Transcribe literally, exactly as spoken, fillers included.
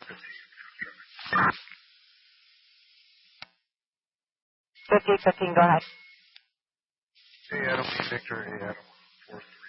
fifty fifteen, go ahead. Hey, Adam, Victor. Hey, Adam.